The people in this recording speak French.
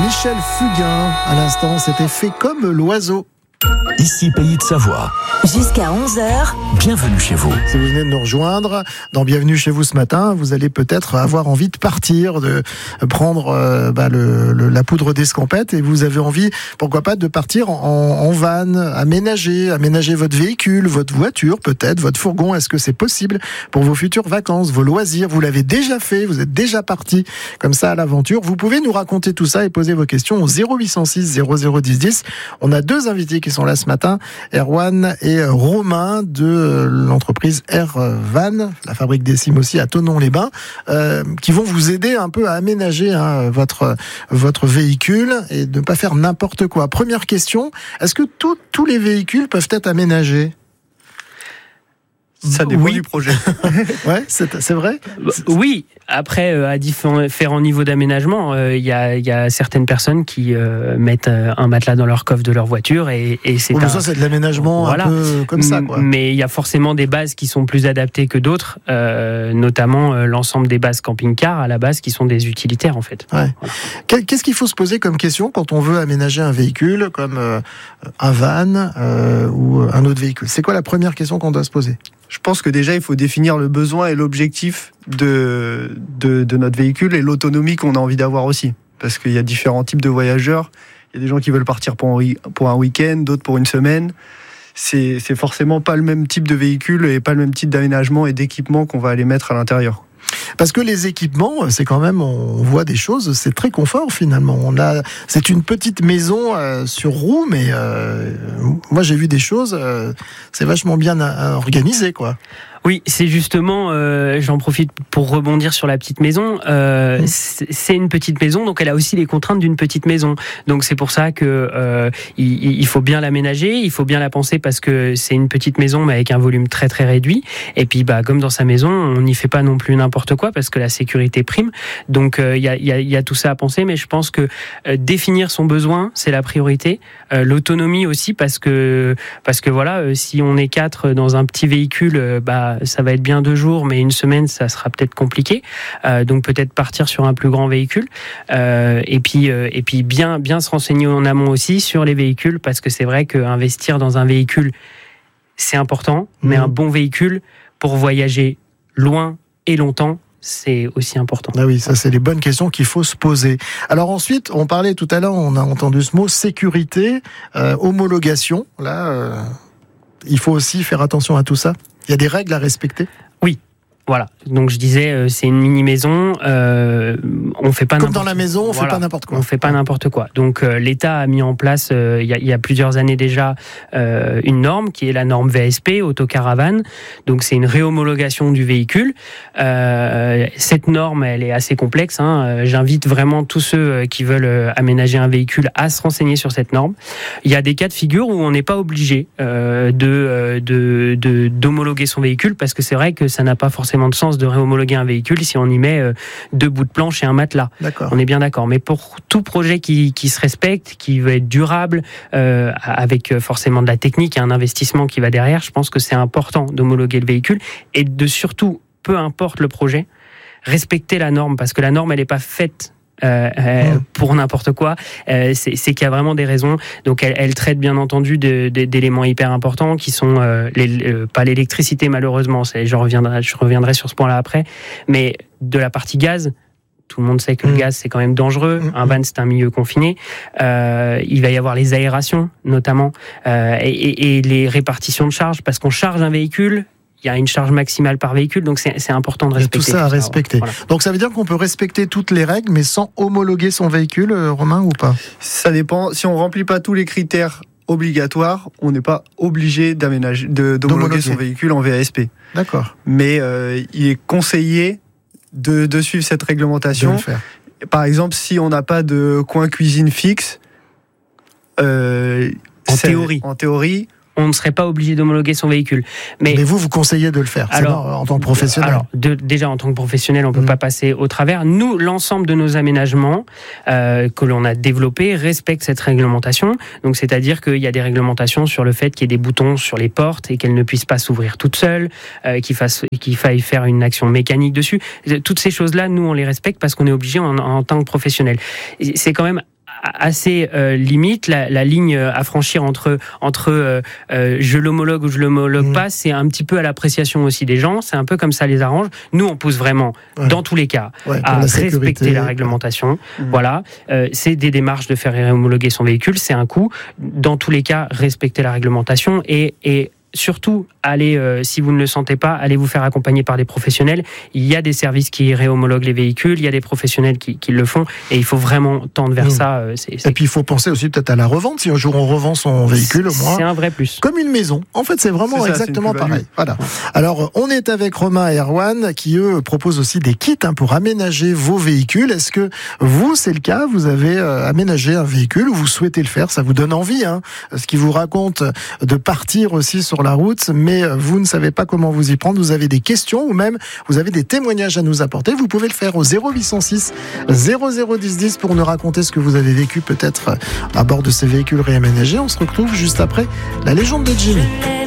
Michel Fugain, à l'instant, c'était fait comme l'oiseau. Ici Pays de Savoie. Jusqu'à 11h. Bienvenue chez vous. Si vous venez de nous rejoindre dans Bienvenue chez vous ce matin, vous allez peut-être avoir envie de partir, de prendre la poudre d'escampette, et vous avez envie, pourquoi pas, de partir en van, aménager votre véhicule, votre voiture peut-être, votre fourgon. Est-ce que c'est possible pour vos futures vacances, vos loisirs? Vous l'avez déjà fait, vous êtes déjà parti comme ça à l'aventure. Vous pouvez nous raconter tout ça et poser vos questions au 0806 0010 10. On a deux invités qui sont là ce matin, Erwan et Romain de l'entreprise Airvan, la fabrique des cimes aussi à Thonon-les-Bains, qui vont vous aider un peu à aménager votre véhicule et de ne pas faire n'importe quoi. Première question, est-ce que tous les véhicules peuvent être aménagés ? Ça dépend du projet. Ouais, c'est vrai. Oui. Après, à différents niveaux d'aménagement, il y a certaines personnes qui mettent un matelas dans leur coffre de leur voiture et c'est ça, c'est de l'aménagement un peu comme ça, quoi. Mais il y a forcément des bases qui sont plus adaptées que d'autres, notamment l'ensemble des bases camping-car à la base qui sont des utilitaires en fait. Ouais. Voilà. Qu'est-ce qu'il faut se poser comme question quand on veut aménager un véhicule comme un van ou un autre véhicule? C'est quoi la première question qu'on doit se poser? Je pense que déjà, il faut définir le besoin et l'objectif de notre véhicule et l'autonomie qu'on a envie d'avoir aussi. Parce qu'il y a différents types de voyageurs. Il y a des gens qui veulent partir pour un week-end, d'autres pour une semaine. C'est forcément pas le même type de véhicule et pas le même type d'aménagement et d'équipement qu'on va aller mettre à l'intérieur. Parce que les équipements, c'est quand même, on voit des choses, c'est très confort finalement. C'est une petite maison sur roue, mais moi j'ai vu des choses, c'est vachement bien organisé, quoi. Oui, c'est justement, j'en profite pour rebondir sur la petite maison. C'est une petite maison, donc elle a aussi les contraintes d'une petite maison. Donc c'est pour ça que il faut bien l'aménager, il faut bien la penser parce que c'est une petite maison mais avec un volume très très réduit. Et puis comme dans sa maison, on n'y fait pas non plus n'importe quoi parce que la sécurité prime. Donc il y a tout ça à penser, mais je pense que définir son besoin, c'est la priorité. L'autonomie aussi parce que voilà, si on est 4 dans un petit véhicule, ça va être bien 2 jours, mais une semaine, ça sera peut-être compliqué. Donc peut-être partir sur un plus grand véhicule. Et puis bien se renseigner en amont aussi sur les véhicules, parce que c'est vrai qu'investir dans un véhicule, c'est important, mais un bon véhicule pour voyager loin et longtemps, c'est aussi important. Ah oui, ça c'est les bonnes questions qu'il faut se poser. Alors ensuite, on parlait tout à l'heure, on a entendu ce mot, sécurité, homologation. Là, il faut aussi faire attention à tout ça. Il y a des règles à respecter? Oui. Voilà, donc je disais, c'est une mini-maison, on fait pas comme n'importe dans la maison, on fait pas n'importe quoi. On fait pas n'importe quoi. Donc l'État a mis en place, il y a plusieurs années déjà, une norme qui est la norme VSP, autocaravane. Donc c'est une réhomologation du véhicule. Cette norme, elle est assez complexe. J'invite vraiment tous ceux qui veulent aménager un véhicule à se renseigner sur cette norme. Il y a des cas de figure où on n'est pas obligé d'homologuer son véhicule, parce que c'est vrai que ça n'a pas forcément de sens de réhomologuer un véhicule si on y met 2 bouts de planche et un matelas. D'accord. On est bien d'accord. Mais pour tout projet qui se respecte, qui veut être durable, avec forcément de la technique et un investissement qui va derrière, je pense que c'est important d'homologuer le véhicule et de surtout, peu importe le projet, respecter la norme, parce que la norme, elle n'est pas faite pour n'importe quoi. C'est qu'il y a vraiment des raisons. Donc elle traite bien entendu d'éléments hyper importants qui sont pas l'électricité malheureusement, je reviendrai sur ce point-là après, mais de la partie gaz. Tout le monde sait que le gaz, c'est quand même dangereux. Un van, c'est un milieu confiné. Il va y avoir les aérations, notamment, et les répartitions de charges, parce qu'on charge un véhicule, il y a une charge maximale par véhicule, donc c'est important de respecter. Il y a tout ça à respecter. Voilà. Donc ça veut dire qu'on peut respecter toutes les règles, mais sans homologuer son véhicule, Romain, ou pas? Ça dépend. Si on remplit pas tous les critères obligatoires, on n'est pas obligé d'homologuer son véhicule en VASP. D'accord. Mais il est conseillé de suivre cette réglementation. Par exemple, si on n'a pas de coin cuisine fixe, en théorie, on ne serait pas obligé d'homologuer son véhicule. Mais vous conseillez de le faire, en tant que professionnel. Déjà, en tant que professionnel, on ne peut pas passer au travers. Nous, l'ensemble de nos aménagements que l'on a développés respectent cette réglementation. Donc, c'est-à-dire qu'il y a des réglementations sur le fait qu'il y ait des boutons sur les portes et qu'elles ne puissent pas s'ouvrir toutes seules, qu'il faille faire une action mécanique dessus. Toutes ces choses-là, nous, on les respecte parce qu'on est obligé en tant que professionnel. C'est quand même assez limite. La ligne à franchir entre je l'homologue ou je l'homologue pas, c'est un petit peu à l'appréciation aussi des gens. C'est un peu comme ça les arrange. Nous, on pousse vraiment, dans tous les cas, à respecter la réglementation. Voilà, c'est des démarches de faire homologuer son véhicule, c'est un coût. Dans tous les cas, respecter la réglementation et surtout, allez, si vous ne le sentez pas, allez vous faire accompagner par des professionnels. Il y a des services qui réhomologuent les véhicules, il y a des professionnels qui le font, et il faut vraiment tendre vers ça. Et puis il faut penser aussi peut-être à la revente. Si un jour on revend son véhicule, au moins, c'est un vrai plus. Comme une maison. En fait, c'est vraiment exactement pareil. Voilà. Alors, on est avec Romain et Erwan qui eux proposent aussi des kits pour aménager vos véhicules. Est-ce que vous, c'est le cas? Vous avez aménagé un véhicule ou vous souhaitez le faire? Ça vous donne envie, ce qui vous raconte de partir aussi sur la route, mais vous ne savez pas comment vous y prendre, vous avez des questions ou même vous avez des témoignages à nous apporter, vous pouvez le faire au 0806 001010 pour nous raconter ce que vous avez vécu peut-être à bord de ces véhicules réaménagés. On se retrouve juste après la légende de Jimmy.